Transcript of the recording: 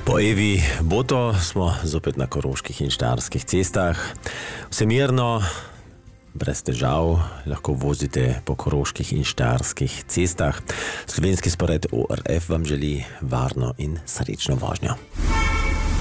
Po Evi Boto smo zopet na koroških in štajerskih cestah. Vse mirno, brez težav, lahko vozite po koroških in štajerskih cestah. Slovenski spored ORF vam želi varno in srečno vožnjo.